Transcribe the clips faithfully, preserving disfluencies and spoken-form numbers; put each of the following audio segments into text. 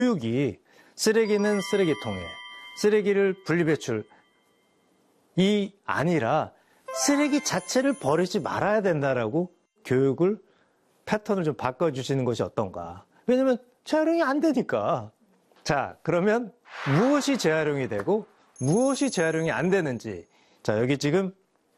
교육이 쓰레기는 쓰레기통에, 쓰레기를 분리배출, 이 아니라 쓰레기 자체를 버리지 말아야 된다라고 교육을, 패턴을 좀 바꿔주시는 것이 어떤가. 왜냐면 재활용이 안 되니까. 자, 그러면 무엇이 재활용이 되고 무엇이 재활용이 안 되는지. 자, 여기 지금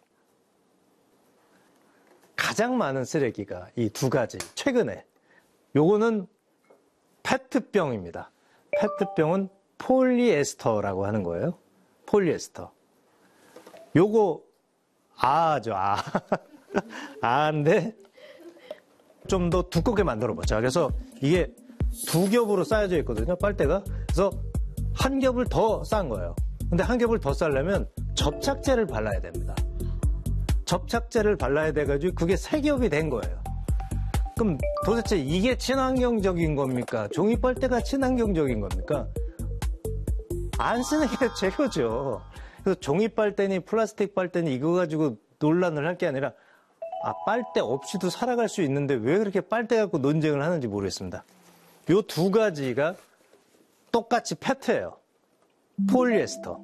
가장 많은 쓰레기가 이 두 가지. 최근에 요거는 페트병입니다. 페트병은 폴리에스터라고 하는 거예요. 폴리에스터. 요거 아죠. 아. 아인데 좀 더 두껍게 만들어 보자. 그래서 이게 두 겹으로 쌓여져 있거든요, 빨대가. 그래서 한 겹을 더 쌓은 거예요. 근데 한 겹을 더 쌓으려면 접착제를 발라야 됩니다. 접착제를 발라야 돼가지고 그게 세 겹이 된 거예요. 그럼 도대체 이게 친환경적인 겁니까? 종이 빨대가 친환경적인 겁니까? 안 쓰는 게 최고죠. 그래서 종이 빨대니 플라스틱 빨대니 이거 가지고 논란을 할 게 아니라, 아, 빨대 없이도 살아갈 수 있는데 왜 그렇게 빨대 갖고 논쟁을 하는지 모르겠습니다. 요 두 가지가 똑같이 페트예요. 폴리에스터.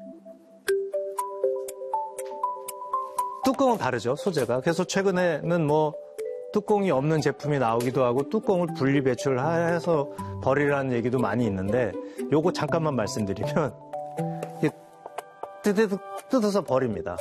뚜껑은 다르죠, 소재가. 그래서 최근에는 뭐 뚜껑이 없는 제품이 나오기도 하고 뚜껑을 분리 배출해서 버리라는 얘기도 많이 있는데, 요거 잠깐만 말씀드리면 이게 뜯어서 버립니다.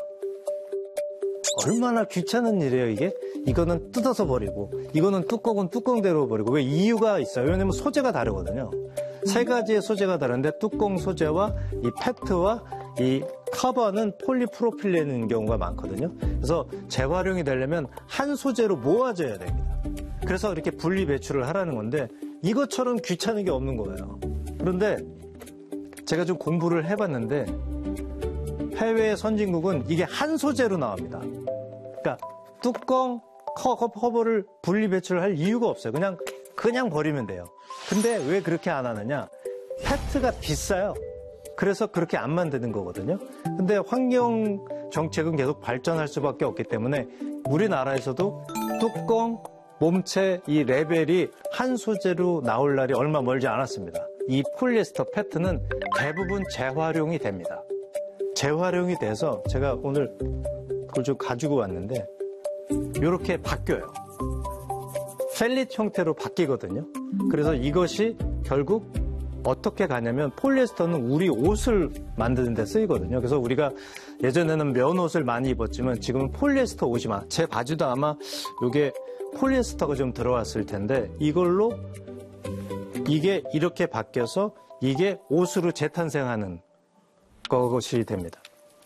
얼마나 귀찮은 일이에요, 이게? 이거는 뜯어서 버리고, 이거는 뚜껑은 뚜껑대로 버리고. 왜? 이유가 있어요. 왜냐면 소재가 다르거든요. 세 가지의 소재가 다른데 뚜껑 소재와 이 페트와 이 커버는 폴리프로필렌인 경우가 많거든요. 그래서 재활용이 되려면 한 소재로 모아져야 됩니다. 그래서 이렇게 분리 배출을 하라는 건데, 이것처럼 귀찮은 게 없는 거예요. 그런데 제가 좀 공부를 해봤는데 해외 선진국은 이게 한 소재로 나옵니다. 그러니까 뚜껑, 커버를 분리 배출할 이유가 없어요. 그냥 그냥 버리면 돼요. 근데 왜 그렇게 안 하느냐? 페트가 비싸요. 그래서 그렇게 안 만드는 거거든요. 근데 환경 정책은 계속 발전할 수밖에 없기 때문에 우리나라에서도 뚜껑, 몸체 이 레벨이 한 소재로 나올 날이 얼마 멀지 않았습니다. 이 폴리에스터 페트는 대부분 재활용이 됩니다. 재활용이 돼서 제가 오늘 그걸 좀 가지고 왔는데 이렇게 바뀌어요. 펠릿 형태로 바뀌거든요. 그래서 이것이 결국 어떻게 가냐면, 폴리에스터는 우리 옷을 만드는 데 쓰이거든요. 그래서 우리가 예전에는 면 옷을 많이 입었지만 지금은 폴리에스터 옷이 많아. 제 바지도 아마 이게 폴리에스터가 좀 들어왔을 텐데, 이걸로 이게 이렇게 바뀌어서 이게 옷으로 재탄생하는 것이 됩니다.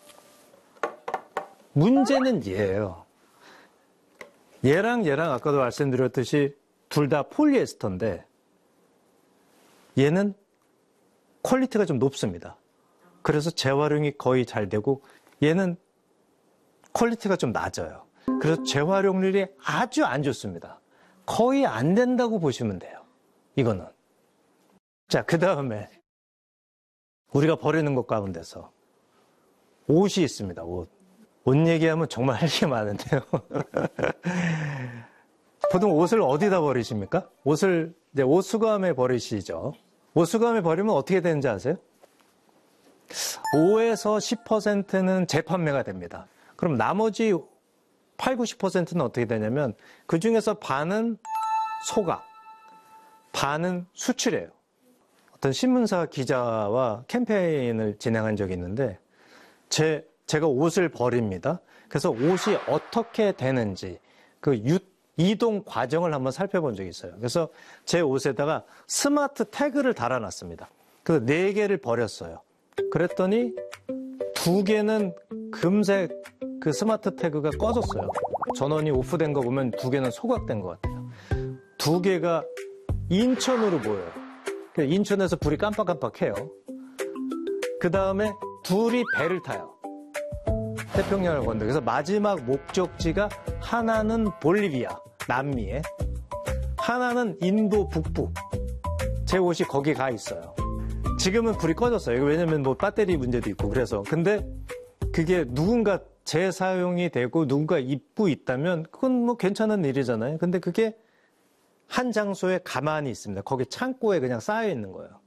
문제는 얘예요. 얘랑 얘랑 아까도 말씀드렸듯이 둘 다 폴리에스터인데 얘는 퀄리티가 좀 높습니다. 그래서 재활용이 거의 잘 되고 얘는 퀄리티가 좀 낮아요. 그래서 재활용률이 아주 안 좋습니다. 거의 안 된다고 보시면 돼요. 이거는. 자, 그 다음에 우리가 버리는 것 가운데서 옷이 있습니다. 옷. 옷 얘기하면 정말 할 게 많은데요. 보통 옷을 어디다 버리십니까? 옷을 이제 옷수거함에 버리시죠. 옷수거함에 버리면 어떻게 되는지 아세요? 오에서 십 퍼센트는 재판매가 됩니다. 그럼 나머지 팔, 구십 퍼센트는 어떻게 되냐면 그 중에서 반은 소각, 반은 수출해요. 어떤 신문사 기자와 캠페인을 진행한 적이 있는데 제, 제가 옷을 버립니다. 그래서 옷이 어떻게 되는지 그 유, 이동 과정을 한번 살펴본 적이 있어요. 그래서 제 옷에다가 스마트 태그를 달아놨습니다. 그 네 개를 버렸어요. 그랬더니 두 개는 금세 그 스마트 태그가 꺼졌어요. 전원이 오프된 거 보면 두 개는 소각된 것 같아요. 두 개가 인천으로 보여요. 인천에서 불이 깜빡깜빡해요. 그 다음에 둘이 배를 타요. 태평양을 건너. 그래서 마지막 목적지가 하나는 볼리비아, 남미에, 하나는 인도 북부. 제 옷이 거기 가 있어요. 지금은 불이 꺼졌어요. 왜냐면 뭐 배터리 문제도 있고 그래서. 근데 그게 누군가 재사용이 되고 누군가 입고 있다면 그건 뭐 괜찮은 일이잖아요. 근데 그게 한 장소에 가만히 있습니다. 거기 창고에 그냥 쌓여 있는 거예요.